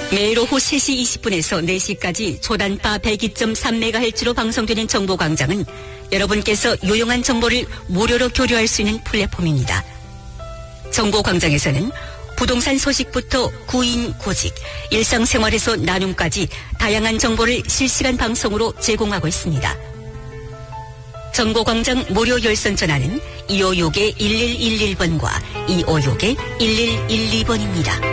매일 오후 3시 20분에서 4시까지 초단파 102.3MHz로 방송되는 정보광장은 여러분께서 유용한 정보를 무료로 교류할 수 있는 플랫폼입니다. 정보광장에서는 부동산 소식부터 구인, 구직, 일상생활에서 나눔까지 다양한 정보를 실시간 방송으로 제공하고 있습니다. 정보광장 무료 열선 전화는 256-1111번과 256-1112번입니다.